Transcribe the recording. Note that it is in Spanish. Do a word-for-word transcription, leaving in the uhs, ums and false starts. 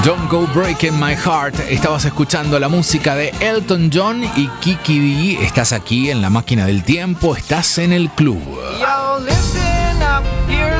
Don't Go Breaking My Heart. Estabas escuchando la música de Elton John y Kiki D. Estás aquí en la máquina del tiempo, estás en el club.